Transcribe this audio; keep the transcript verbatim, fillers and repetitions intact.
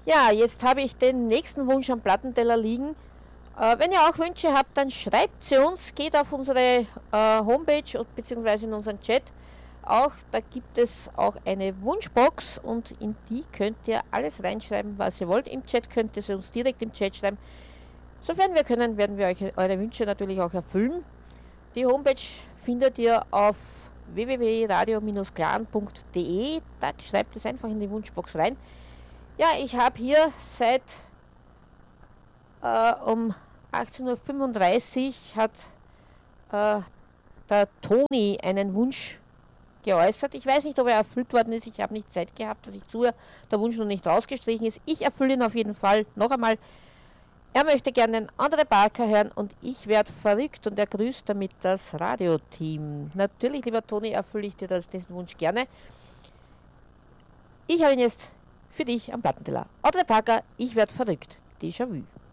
Ja, jetzt habe ich den nächsten Wunsch am Plattenteller liegen. Äh, wenn ihr auch Wünsche habt, dann schreibt sie uns, geht auf unsere äh, Homepage und beziehungsweise in unseren Chat. Auch da gibt es auch eine Wunschbox und in die könnt ihr alles reinschreiben, was ihr wollt. Im Chat könnt ihr es uns direkt im Chat schreiben. Sofern wir können, werden wir euch eure Wünsche natürlich auch erfüllen. Die Homepage findet ihr auf w w w punkt radio clan punkt d e. Da schreibt es einfach in die Wunschbox rein. Ja, ich habe hier seit äh, um achtzehn Uhr fünfunddreißig hat äh, der Toni einen Wunsch geäußert. Ich weiß nicht, ob er erfüllt worden ist. Ich habe nicht Zeit gehabt, dass ich zuhöre. Der Wunsch noch nicht rausgestrichen ist. Ich erfülle ihn auf jeden Fall noch einmal. Er möchte gerne einen anderen Barker hören und ich werde verrückt und er grüßt damit das Radioteam. Natürlich, lieber Toni, erfülle ich dir das, diesen Wunsch gerne. Ich habe ihn jetzt für dich am Plattenteller. Audrey Parker, ich werde verrückt. Déjà vu.